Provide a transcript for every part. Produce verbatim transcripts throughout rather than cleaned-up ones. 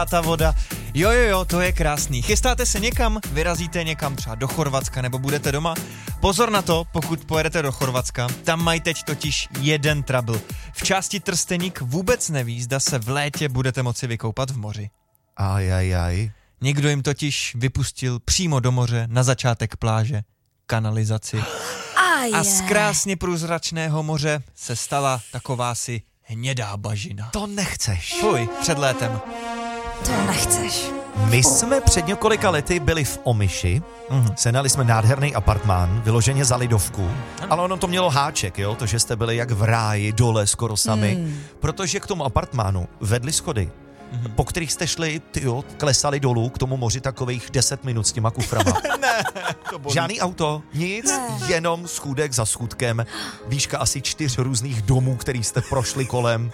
A ta voda, jo, jo, jo, to je krásný. Chystáte se někam, vyrazíte někam třeba do Chorvatska nebo budete doma? Pozor na to, pokud pojedete do Chorvatska, tam mají teď totiž jeden trouble. V části Trsteník vůbec neví, zda se v létě budete moci vykoupat v moři. Ajajaj. Někdo jim totiž vypustil přímo do moře na začátek pláže kanalizaci. A z krásně průzračného moře se stala taková si hnědá bažina. To nechceš. Fuj, před létem. To nechceš. My jsme před několika lety byli v Omiši, mm. senali jsme nádherný apartmán, vyloženě za lidovku, ale ono to mělo háček, jo, to, že jste byli jak v ráji, dole skoro sami, mm. protože k tomu apartmánu vedly schody, mm. po kterých jste šli, tyjo, klesali dolů k tomu moři takových deset minut s těma kuframa. Ne, to bolí. Žádný auto, nic, ne. Jenom schůdek za schůdkem, výška asi čtyř různých domů, který jste prošli kolem.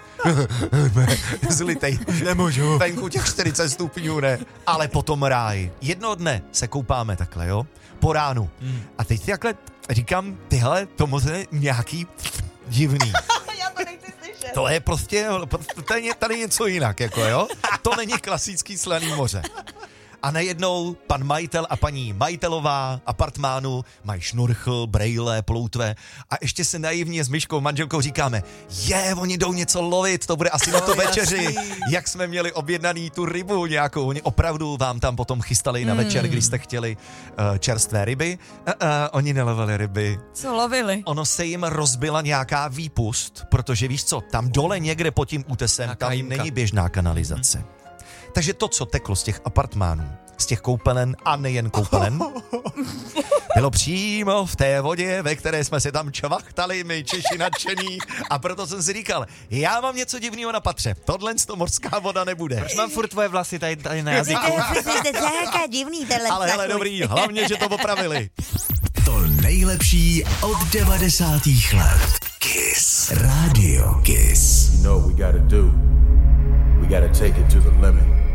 Zlitej, nemůžu. Venku těch čtyřicet stupňů, ne. Ale potom ráj. Jednoho dne se koupáme takhle, jo, po ránu. Mm. A teď takhle říkám, tyhle, to moře nějaký divný. To je prostě, to je tady něco jinak, jako jo. To není klasický slaný moře. A najednou pan majitel a paní majitelová apartmánu mají šnorchl, brejle, ploutve a ještě se naivně s Myškou manželkou říkáme, je, oni jdou něco lovit, to bude asi na to večeři, jak jsme měli objednaný tu rybu nějakou, oni opravdu vám tam potom chystali na večer, když jste chtěli uh, čerstvé ryby, uh, uh, oni nelovili ryby. Co lovili? Ono se jim rozbila nějaká výpust, protože víš co, tam dole někde pod tím útesem, nějaká tam jímka. není běžná kanalizace. Hmm. Takže to, co teklo z těch apartmánů, z těch koupelen a nejen koupelen, bylo přímo v té vodě, ve které jsme se tam čvachtali, my Češi nadšení, a proto jsem si říkal, já mám něco divného na patře, tohle to mořská voda nebude. Proč mám furt tvoje vlasy tady, tady na jazyku? Ale hele, dobrý, hlavně, že to opravili. To nejlepší od devadesátých let. Kiss. Radio Kiss. You know what we gotta do. We gotta take it to the limit.